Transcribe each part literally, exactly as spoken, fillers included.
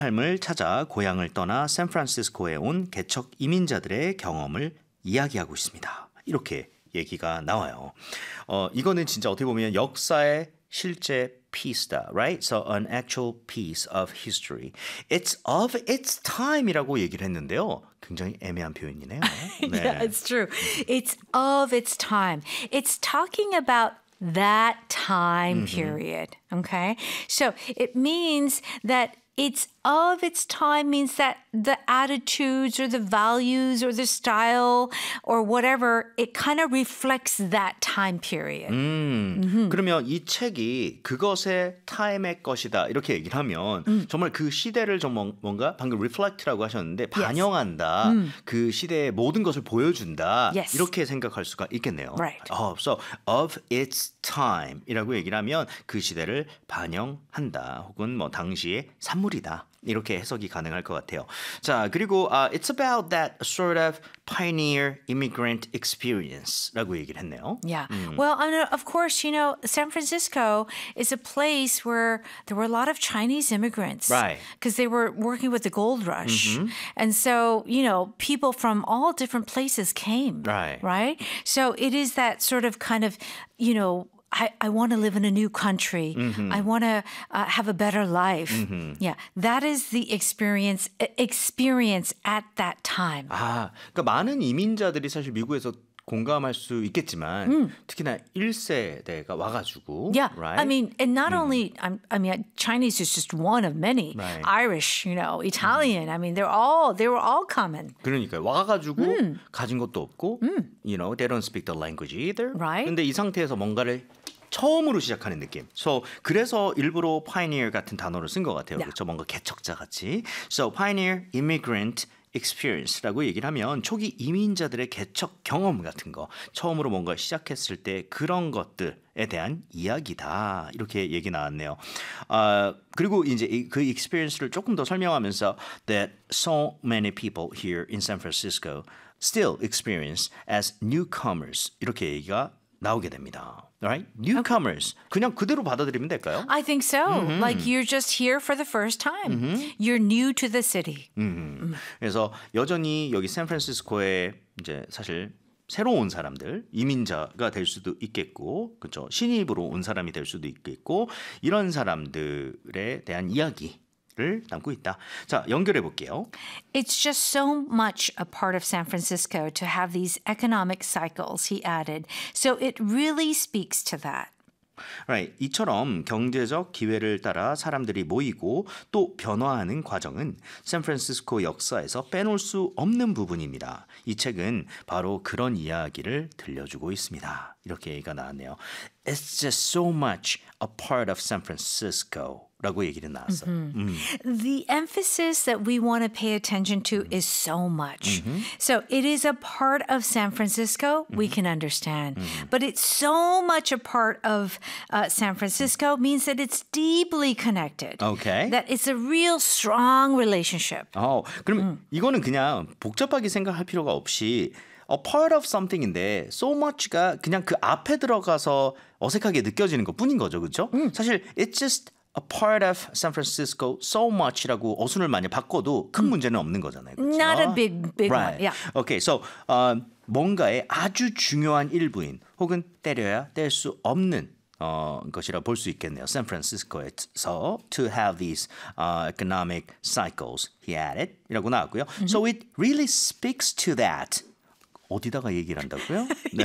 삶을 찾아 고향을 떠나 샌프란시스코에 온 개척 이민자들의 경험을 이야기하고 있습니다. 이렇게 얘기가 나와요. 어, 이거는 진짜 어떻게 보면 역사의 실제 piece다, right? So an actual piece of history. It's of its time이라고 얘기를 했는데요. 굉장히 애매한 표현이네요. 네. Yeah, it's true. It's of its time. It's talking about that time Mm-hmm. period. Okay? So it means that it's of its time means that the attitudes or the values or the style or whatever, it kind of reflects that time period. 음, Mm-hmm. 그러면 이 책이 그것의 타임의 것이다 이렇게 얘기를 하면 음. 정말 그 시대를 좀 뭔- 뭔가 방금 reflect라고 하셨는데 반영한다. 그 시대의 모든 것을 보여준다. 음. Yes. 이렇게 생각할 수가 있겠네요. Right. 어, so of its time이라고 얘기를 하면 그 시대를 반영한다. 혹은 뭐 당시의 산물이다. 이렇게 해석이 가능할 것 같아요. 자, 그리고 uh, it's about that sort of pioneer immigrant experience라고 얘기를 했네요. Yeah. Well, and uh, of course, you know, San Francisco is a place where there were a lot of Chinese immigrants. Right. Because they were working with the gold rush. And so, you know, people from all different places came. Right. Right? So it is that sort of kind of, you know, I, I want to live in a new country. I want to uh, have a better life. Yeah. That is the experience experience at that time. 아, 그러니까 많은 이민자들이 사실 미국에서 공감할 수 있겠지만 특히나 일 세대가 와가지고, Yeah, right? I mean, and not only, I'm, I mean, Chinese is just one of many. Right. Irish, you know, Italian. I mean, they're all, they were all coming. 그러니까요. 와가지고 가진 것도 없고, you know, they don't speak the language either. Right. 근데 이 상태에서 뭔가를 처음으로 시작하는 느낌. So 그래서 일부러 pioneer 같은 단어를 쓴 것 같아요. Yeah. 그렇죠? 뭔가 개척자 같이. So pioneer immigrant experience라고 얘기를 하면 초기 이민자들의 개척 경험 같은 거, 처음으로 뭔가 시작했을 때 그런 것들에 대한 이야기다. 이렇게 얘기 나왔네요. 아, 그리고 이제 이- 그 experience를 조금 더 설명하면서 that so many people here in San Francisco still experience as newcomers 이렇게 얘기가 나오게 됩니다. Right? Newcomers. 그냥 그대로 받아들이면 될까요? I think so. Like you're just here for the first time. You're new to the city. 음. 그래서 여전히 여기 샌프란시스코에 이제 사실 새로 온 사람들, 이민자가 될 수도 있겠고, 그렇죠? 신입으로 온 사람이 될 수도 있겠고, 이런 사람들에 대한 이야기를 담고 있다. 자, 연결해 볼게요. It's just so much a part of San Francisco to have these economic cycles, he added. So it really speaks to that. Right. 이처럼 경제적 기회를 따라 사람들이 모이고 또 변화하는 과정은 샌프란시스코 역사에서 빼놓을 수 없는 부분입니다. 이 책은 바로 그런 이야기를 들려주고 있습니다. 이렇게 얘기가 나왔네요. It's just so much a part of San Francisco 라고 얘기를 나왔어요. 음. The emphasis that we want to pay attention to is so much. So it is a part of San Francisco, we can understand. But it's so much a part of uh, San Francisco means that it's deeply connected. Okay. That it's a real strong relationship. 어, 그럼 이거는 그냥 복잡하게 생각할 필요가 없이 a part of something인데 so much가 그냥 그 앞에 들어가서 어색하게 느껴지는 것 뿐인 거죠. 그렇죠? 사실 it's just a part of San Francisco so much라고 어순을 많이 바꿔도 큰 문제는 없는 거잖아요. 그렇죠? Not a big, big right. one. Yeah. Okay, so 어, 뭔가의 아주 중요한 일부인 혹은 때려야 뗄 수 없는 어, 것이라 볼 수 있겠네요. 샌프란시스코에서 to have these uh, economic cycles, he added 이라고 나왔고요. So it really speaks to that. 어디다가 얘기를 한다고요? 네.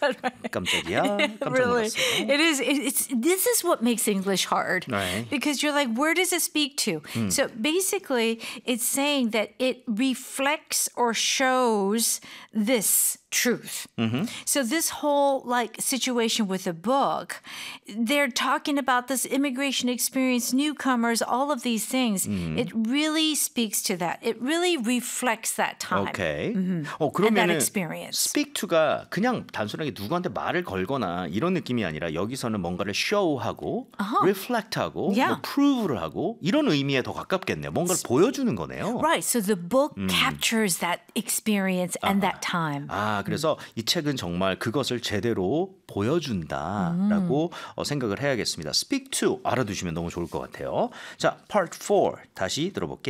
깜짝이야. 깜짝 Really, 놀랐어요. it is. It, it's this is what makes English hard, Right. because you're like, where does it speak to? So basically, it's saying that it reflects or shows this truth. So this whole like situation with the book, they're talking about this immigration experience, newcomers, all of these things. It really speaks to that. It really reflects that time. 오케이. 어 And that 그러면은 experience. speak to가 그냥 단순하게 누구한테 말을 걸거나 이런 느낌이 아니라 여기서는 뭔가를 show하고 reflect하고 Yeah. 뭐 prove를 하고 이런 의미에 더 가깝겠네요. 뭔가를 보여주는 거네요. Right. So the book captures that experience and that time. 아, 그래서 이 책은 정말 그것을 제대로 보여준다라고 어, 생각을 해야겠습니다. Speak to 알아두시면 너무 좋을 것 같아요. 자, Part four 다시 들어볼게요.